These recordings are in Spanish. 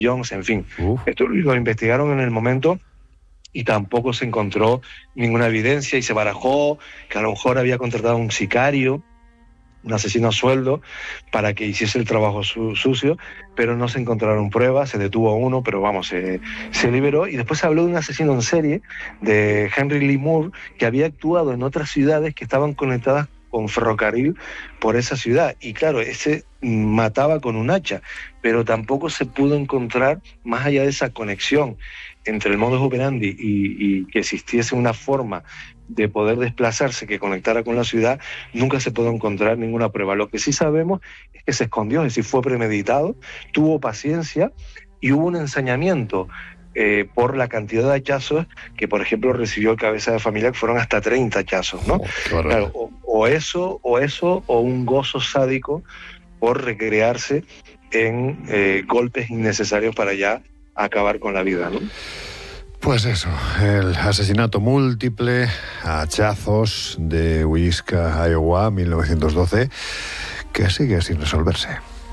Jones, en fin. Esto lo investigaron en el momento y tampoco se encontró ninguna evidencia y se barajó que a lo mejor había contratado a un sicario, un asesino a sueldo, para que hiciese el trabajo sucio, pero no se encontraron pruebas, se detuvo a uno, pero vamos, se liberó. Y después se habló de un asesino en serie, de Henry Lee Moore, que había actuado en otras ciudades que estaban conectadas con ferrocarril por esa ciudad. Y claro, ese mataba con un hacha, pero tampoco se pudo encontrar, más allá de esa conexión entre el modus operandi y que existiese una forma de poder desplazarse que conectara con la ciudad, nunca se pudo encontrar ninguna prueba. Lo que sí sabemos es que se escondió, es decir, fue premeditado, tuvo paciencia y hubo un ensañamiento por la cantidad de hachazos que, por ejemplo, recibió el cabeza de familia, que fueron hasta 30 hachazos, ¿no? Claro, o eso, o un gozo sádico por recrearse en golpes innecesarios para ya acabar con la vida, ¿no? Pues eso, el asesinato múltiple a hachazos de Huisca, Iowa, 1912, que sigue sin resolverse.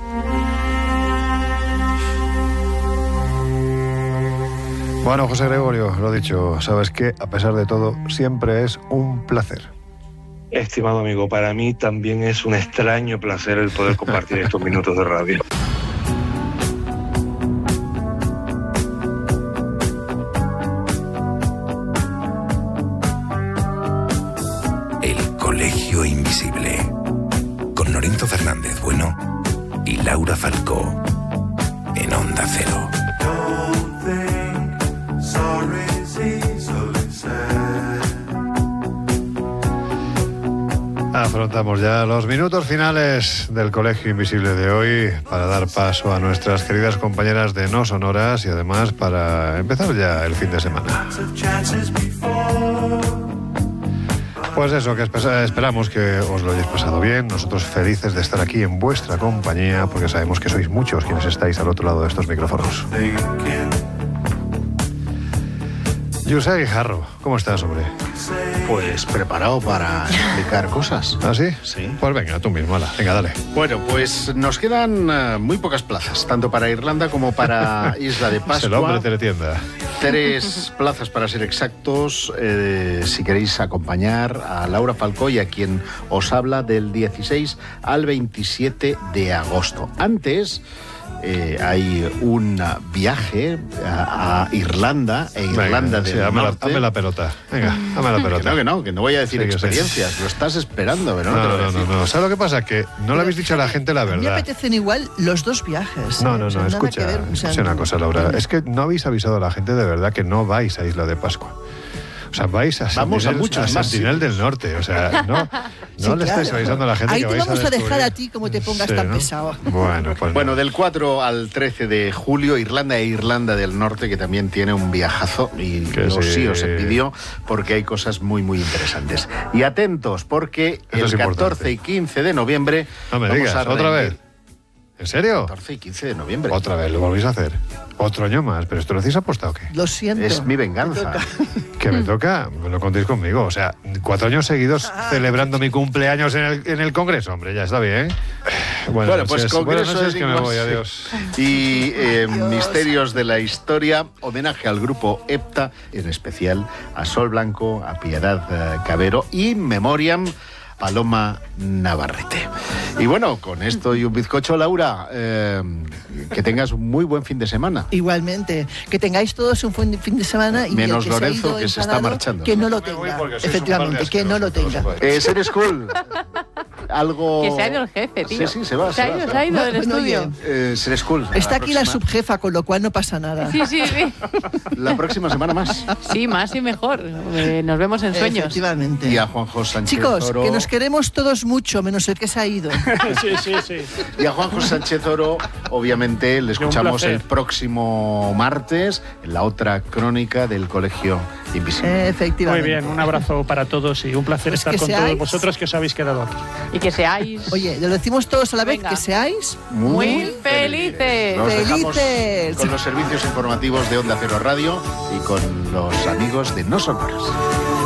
Bueno, José Gregorio, lo dicho, sabes que a pesar de todo siempre es un placer. Estimado amigo, para mí también es un extraño placer el poder compartir estos minutos de radio. El Colegio Invisible, con Norinto Fernández Bueno y Laura Falcó, en Onda Cero. Afrontamos ya los minutos finales del Colegio Invisible de hoy para dar paso a nuestras queridas compañeras de No Sonoras y además para empezar ya el fin de semana. Pues eso, que esperamos que os lo hayáis pasado bien. Nosotros felices de estar aquí en vuestra compañía porque sabemos que sois muchos quienes estáis al otro lado de estos micrófonos. José Guijarro, ¿cómo estás, hombre? Pues preparado para explicar cosas. ¿Ah, sí? Sí. Pues venga, tú mismo, ala. Venga, dale. Bueno, pues nos quedan muy pocas plazas, tanto para Irlanda como para Isla de Pascua. Es el hombre teletienda. 3 plazas para ser exactos, si queréis acompañar a Laura Falcó y a quien os habla del 16 al 27 de agosto. Antes hay un viaje a Irlanda, Irlanda del Norte. Dame la pelota. Venga, dame la pelota. Que no voy a decir experiencias. Lo estás esperando, pero no te lo voy a decir. No. ¿Sabes lo que pasa? Que no le habéis dicho a la gente la verdad. Me apetecen igual los 2 viajes. No, escucha una cosa, Laura. Es que no habéis avisado a la gente de verdad que no vais a Isla de Pascua. O sea, vais a Sentinel del Norte. O sea, no le estáis avisando a la gente ahí que te vais vamos a dejar a ti como te pongas tan pesado. Bueno, pues bueno, del 4 al 13 de julio, Irlanda e Irlanda del Norte, que también tiene un viajazo y sí os pidió porque hay cosas muy, muy interesantes. Y atentos, porque el 14 y 15 de noviembre no me digas, ¿otra vez? ¿En serio? 14 y 15 de noviembre. Otra vez, lo volvéis a hacer. Otro año más, pero ¿esto lo hacéis apostado o qué? Lo siento. Es mi venganza. ¿Que me toca? No contéis conmigo. O sea, 4 años seguidos celebrando mi cumpleaños en el Congreso. Hombre, ya está bien. Bueno, pues Congreso es que me voy, adiós. Y Misterios de la Historia, homenaje al grupo EPTA, en especial a Sol Blanco, a Piedad Cabero y Memoriam Paloma Navarrete. Y bueno, con esto y un bizcocho, Laura, que tengas un muy buen fin de semana. Igualmente, que tengáis todos un buen fin de semana. Y menos que Lorenzo, que se está marchando. Que no lo tenga, efectivamente, que no lo tenga. Ser School, algo... Que se ha ido el jefe, tío. Sí, se va. Se ha ido del estudio. Ser School. Está aquí la subjefa, con lo cual no pasa nada. Sí. La próxima semana más. Sí, más y mejor. Nos vemos en sueños. Efectivamente. Y a Juanjo Sánchez Chicos, Oro. que nos queremos todos mucho, menos el que se ha ido. Sí. Y a Juanjo Sánchez Oro, obviamente, le escuchamos el próximo martes en la otra crónica del Colegio Invisible. Efectivamente. Muy bien, un abrazo para todos y un placer estar con todos vosotros que os habéis quedado aquí. Y que seáis... Oye, lo decimos todos a la vez, Venga. que seáis muy felices. Nos ¡Felices! dejamos con los servicios informativos de Onda Cero Radio y con los amigos de No Sonoras.